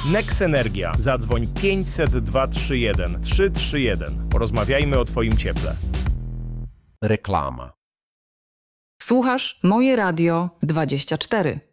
Nex Energia. Zadzwoń 500 231 331. Porozmawiajmy o Twoim cieple. Reklama. Słuchasz Moje Radio 24.